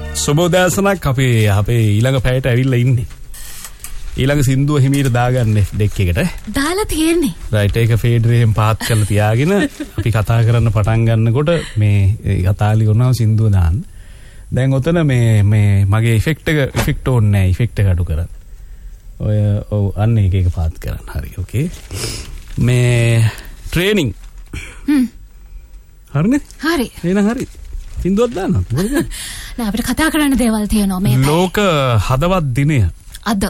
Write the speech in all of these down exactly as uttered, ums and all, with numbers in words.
සුබෝදෑසනක් අපේ අපේ ඊළඟ පැයට ඇවිල්ලා ඉන්නේ. ඊළඟ සින්දුව හිමීට දාගන්න ඩෙක් එකට. දාලා තියෙන්නේ. රයිට් ඒක ෆේඩරේෙන් පාත් කරලා තියාගෙන අපි කතා කරන්න පටන් ගන්නකොට මේ කතාලි කරනවා සින්දුව දාන්න. දැන් ඔතන මේ මේ මගේ ඉෆෙක්ට් එක ඉෆෙක්ට් ඕනේ නැහැ ඉෆෙක්ට් එක අඩු කරන්න. ඔය ඔව් අන්න ඒක එක පාත් කරන්න. හරි ඕකේ. මේ ට්‍රේනින්. හ්ම්. හරිනේ? හරි. එහෙනම් හරි. සින්දුවක් දාන්න. නෑ අපිට කතා කරන්න දේවල් තියෙනවා මේ. ලෝක හදවත් දිනය. අද.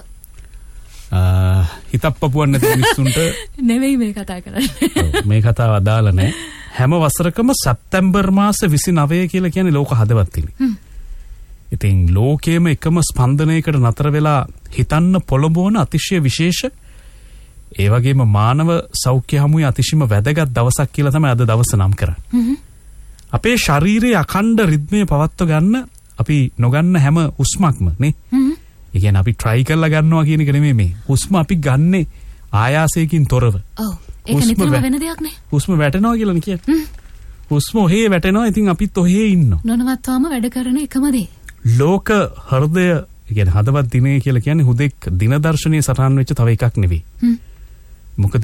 ආ හිතප්පපුවන් නැති මිනිස්සුන්ට නෙවෙයි මේ කතා කරන්නේ. මේ කතාව අදාළ නැහැ. හැම වසරකම සැප්තැම්බර් මාස විසිනවය කියලා කියන්නේ ලෝක හදවත් දිනය. හ්ම්. ඉතින් ලෝකයේම එකම ස්පන්දනයකට නතර වෙලා හිතන්න පොළඹවන අතිශය විශේෂ ඒ වගේම මානව සෞඛ්‍ය හමුවේ අතිශයම වැදගත් දවසක් කියලා තමයි අද දවස නම් කරන්නේ. අපේ ශරීරයේ අඛණ්ඩ රිද්මය පවත්ව ගන්න අපි නොගන්න හැම හුස්මක්ම නේ. ඒ කියන්නේ අපි try කරලා ගන්නවා කියන එක නෙමෙයි මේ. හුස්ම අපි ගන්නෙ ආයාසයෙන් තොරව. ඔව්. ඒක නිතරම වෙන දෙයක් නේ. හුස්ම වැටෙනවා කියලානේ කියන්නේ. හුස්ම ඔහේ වැටෙනවා. ඉතින් අපිත් ඔහේ ඉන්නවා. නොනවත්වාම වැඩ කරන එකම දේ. ලෝක හෘදය කියන්නේ හදවත් දිනය කියලා කියන්නේ හුදෙක් දින දර්ශනයේ සටහන් වෙච්ච තව එකක් නෙවෙයි. මොකද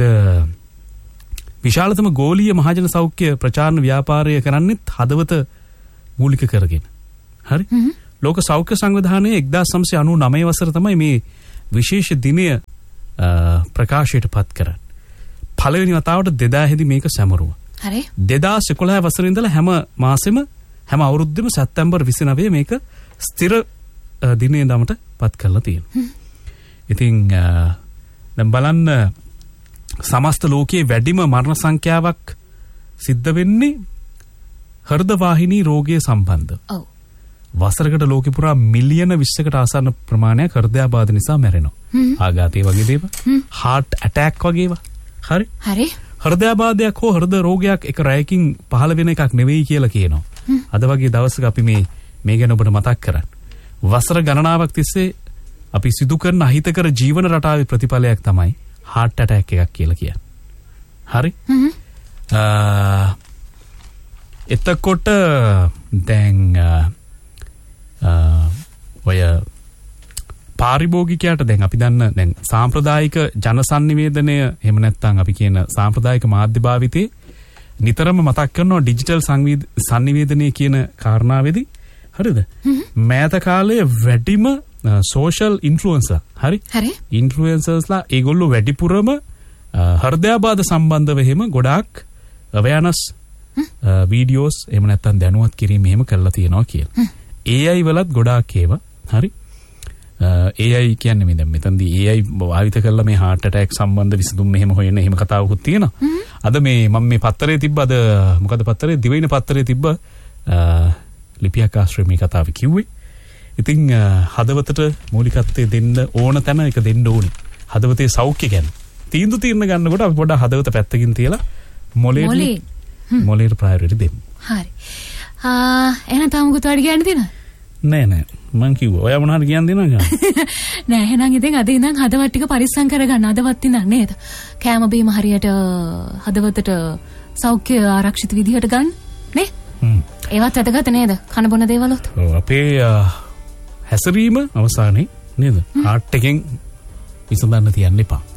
විශාලතම ගෝලීය මහජන සෞඛ්‍ය ප්‍රචාරණ ව්‍යාපාරය කරන්නේත් හදවත මූලික කරගෙන. හරි? ලෝක සෞඛ්‍ය සංවිධානයේ එක්දාස් නවසිය අනූනවය වසර තමයි මේ විශේෂ දිනය ප්‍රකාශයට පත් කරන්නේ. පළවෙනි වතාවට දෙදාහේදී මේක සැමරුවා. හරි. දෙදාස් එකොළහ වසරේ ඉඳලා හැම මාසෙම හැම අවුරුද්දෙම සැප්තැම්බර් විසිනවය මේක ස්ථිර දිනය නමට පත් කරලා තියෙනවා. ඉතින් දැන් බලන්න සමස්ත ලෝකයේ වැඩිම මරණ සංඛ්‍යාවක් සිද්ධ වෙන්නේ හෘද වාහිනී රෝගය සම්බන්ධව. ඔව්. වසරකට ලෝකෙ පුරා මිලියන විස්සකට ආසන්න ප්‍රමාණයක් හෘදයාබාධ නිසා මැරෙනවා. ආඝාතය වගේ දේවල්. heart attack වගේ ඒවා. හරි? හරි. හෘදයාබාධයක් හෝ හෘද රෝගයක් එක රැයකින් පහළ වෙන එකක් නෙවෙයි කියලා කියනවා. අද වගේ දවසක අපි මේ මේ ගැන ඔබට මතක් කරන්න. වසර ගණනාවක් තිස්සේ අපි සිදු කරන අහිතකර ජීවන රටාවේ ප්‍රතිඵලයක් තමයි heart attack එකක් කියලා කියන්නේ. හරි? හ්ම්. එතකොට දැන් ඔය පාරිභෝගිකයාට දැන් අපි දන්න දැන් සාම්ප්‍රදායික ජනසන්නිවේදනය එහෙම නැත්නම් අපි කියන සාම්ප්‍රදායික මාධ්‍ය භාවිතේ නිතරම මතක් කරනවා ඩිජිටල් සංනිවේදනය කියන කාරණාවේදී හරිද? මෑත කාලයේ වැඩිම සෝෂල් ඉන්ෆ්ලුවෙන්සර් හරි? හරි. ඉන්ෆ්ලුවෙන්සර්ස්ලා ඒගොල්ලෝ වැඩිපුරම හෘදයාබාධ සම්බන්ධව එහෙම ගොඩාක් අවයනස් වීඩියෝස් එහෙම නැත්නම් දැනුවත් කිරීම එහෙම කරලා තියෙනවා කියලා. A I වලත් ගොඩාක් ඒවා හරි? A I කියන්නේ මේ දැන් මෙතනදී A I භාවිත කරලා මේ heart attack සම්බන්ධ විසඳුම් මෙහෙම හොයන එහෙම කතාවකුත් තියෙනවා. අද මේ මම මේ පත්තරේ තිබ්බ අද මොකද පත්තරේ දිවයින පත්තරේ තිබ්බ ලිපියක් ආශ්‍රේ මේ කතාව කිව්වේ. ඉතින් හදවතට මූලිකත්වයේ දෙන්න ඕන තැන එක දෙන්න ඕනේ. හදවතේ සෞඛ්‍ය ගැන. තීන්දුව తీරන ගන්නකොට අපි පොඩ්ඩක් හදවත පැත්තකින් තියලා මොලේ මොලේට ප්‍රයොරිටි දෙන්න. හරි. ආ එහෙනම් තාම මොකද වැඩි කියන්න තියෙනවද? නෑ නෑ මං කිව්වා. ඔයා මොනවද කියන්න දෙනවද? නෑ එහෙනම් ඉතින් අද ඉඳන් හදවත් ටික පරිස්සම් කරගන්න. අදවත් ඉඳන් නේද? කෑම බීම හරියට හදවතට සෞඛ්‍ය ආරක්ෂිත විදිහට ගන්න නේ? හ්ම්. ඒවත් වැදගත් නේද? කන බොන දේවලුත්. ඔව් අපේ හැසිරීම අවසානයේ නේද? heart එකෙන් විසඳන්න තියන්න එපා.